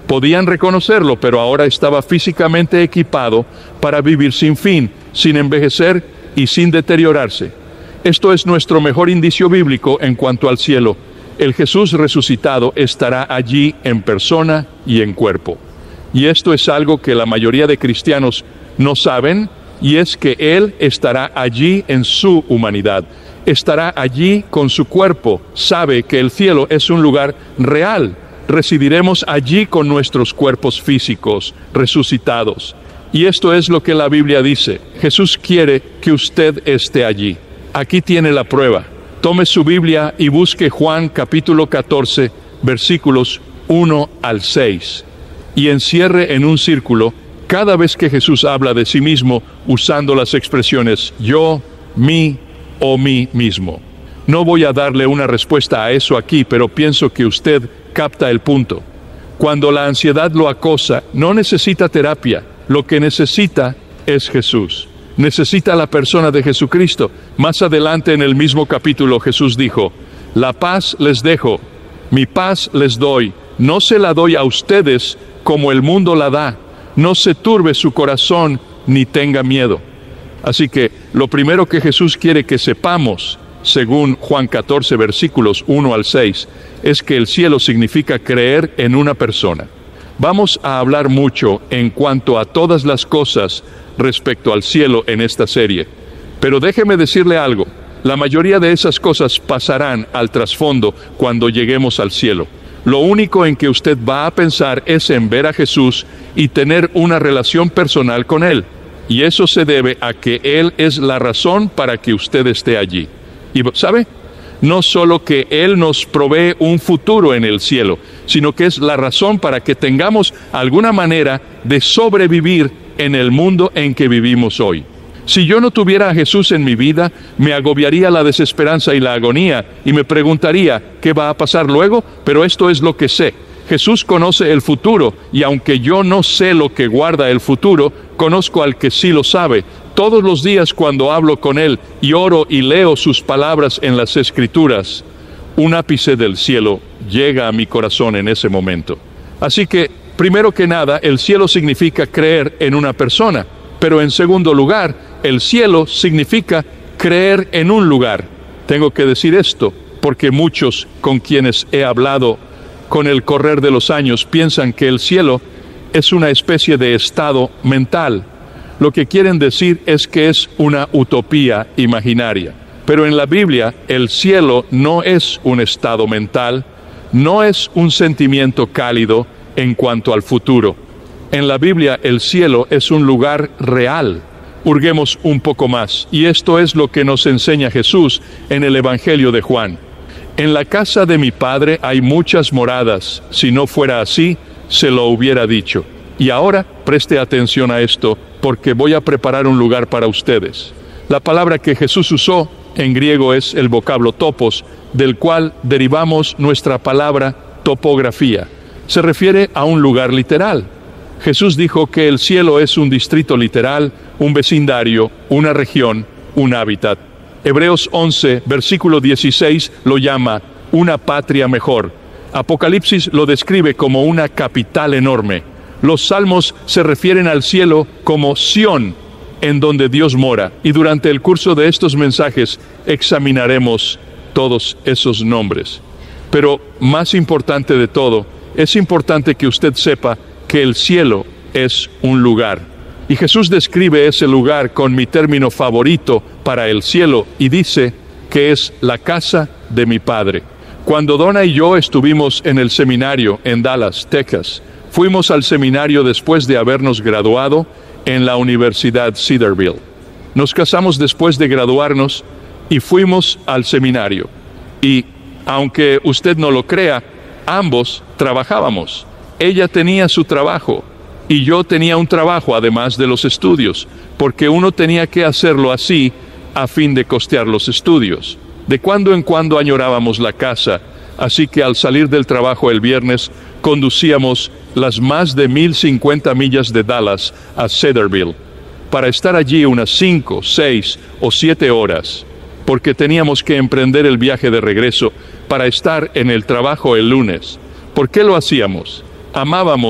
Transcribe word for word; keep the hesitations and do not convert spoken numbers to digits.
Podían reconocerlo, pero ahora estaba físicamente equipado para vivir sin fin, sin envejecer y sin deteriorarse. Esto es nuestro mejor indicio bíblico en cuanto al cielo. El Jesús resucitado estará allí en persona y en cuerpo. Y esto es algo que la mayoría de cristianos no saben, y es que Él estará allí en su humanidad. Estará allí con su cuerpo. Sabe que el cielo es un lugar real. Residiremos allí con nuestros cuerpos físicos resucitados. Y esto es lo que la Biblia dice. Jesús quiere que usted esté allí. Aquí tiene la prueba. Tome su Biblia y busque Juan capítulo catorce, versículos uno al seis. Y encierre en un círculo cada vez que Jesús habla de sí mismo usando las expresiones yo, mí o mí mismo. No voy a darle una respuesta a eso aquí, pero pienso que usted capta el punto. Cuando la ansiedad lo acosa, no necesita terapia. Lo que necesita es Jesús. Necesita la persona de Jesucristo. Más adelante en el mismo capítulo Jesús dijo, la paz les dejo, mi paz les doy. No se la doy a ustedes como el mundo la da. No se turbe su corazón ni tenga miedo. Así que lo primero que Jesús quiere que sepamos, según Juan catorce, versículos uno al seis, es que el cielo significa creer en una persona. Vamos a hablar mucho en cuanto a todas las cosas respecto al cielo en esta serie. Pero déjeme decirle algo, la mayoría de esas cosas pasarán al trasfondo cuando lleguemos al cielo. Lo único en que usted va a pensar es en ver a Jesús y tener una relación personal con Él. Y eso se debe a que Él es la razón para que usted esté allí. Y ¿sabe? No solo que Él nos provee un futuro en el cielo, sino que es la razón para que tengamos alguna manera de sobrevivir en el mundo en que vivimos hoy. Si yo no tuviera a Jesús en mi vida, me agobiaría la desesperanza y la agonía, y me preguntaría, ¿qué va a pasar luego? Pero esto es lo que sé. Jesús conoce el futuro, y aunque yo no sé lo que guarda el futuro, conozco al que sí lo sabe. Todos los días cuando hablo con Él y oro y leo sus palabras en las Escrituras, un ápice del cielo llega a mi corazón en ese momento. Así que, primero que nada, el cielo significa creer en una persona, pero en segundo lugar, el cielo significa creer en un lugar. Tengo que decir esto, porque muchos con quienes he hablado con el correr de los años piensan que el cielo es una especie de estado mental. Lo que quieren decir es que es una utopía imaginaria. Pero en la Biblia, el cielo no es un estado mental, no es un sentimiento cálido en cuanto al futuro. En la Biblia, el cielo es un lugar real. Hurguemos un poco más, y esto es lo que nos enseña Jesús en el Evangelio de Juan. En la casa de mi Padre hay muchas moradas. Si no fuera así, se lo hubiera dicho. Y ahora, preste atención a esto, porque voy a preparar un lugar para ustedes. La palabra que Jesús usó en griego es el vocablo topos, del cual derivamos nuestra palabra topografía. Se refiere a un lugar literal. Jesús dijo que el cielo es un distrito literal, un vecindario, una región, un hábitat. Hebreos once, versículo dieciséis, lo llama una patria mejor. Apocalipsis lo describe como una capital enorme. Los salmos se refieren al cielo como Sión, en donde Dios mora. Y durante el curso de estos mensajes examinaremos todos esos nombres. Pero más importante de todo, es importante que usted sepa que el cielo es un lugar. Y Jesús describe ese lugar con mi término favorito para el cielo y dice que es la casa de mi Padre. Cuando Donna y yo estuvimos en el seminario en Dallas, Texas, fuimos al seminario después de habernos graduado en la Universidad Cedarville. Nos casamos después de graduarnos y fuimos al seminario. Y aunque usted no lo crea, ambos trabajábamos. Ella tenía su trabajo y yo tenía un trabajo además de los estudios, porque uno tenía que hacerlo así a fin de costear los estudios. De cuando en cuando añorábamos la casa, así que al salir del trabajo el viernes, conducíamos las más de mil cincuenta millas de Dallas a Cedarville, para estar allí unas cinco, seis o siete horas, porque teníamos que emprender el viaje de regreso para estar en el trabajo el lunes. ¿Por qué lo hacíamos? Amábamos